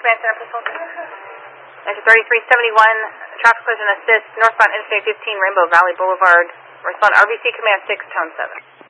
Command Center, please hold. Engine 3371, traffic collision assist, northbound Interstate 15, Rainbow Valley Boulevard. Respond RBC Command 6, tone 7.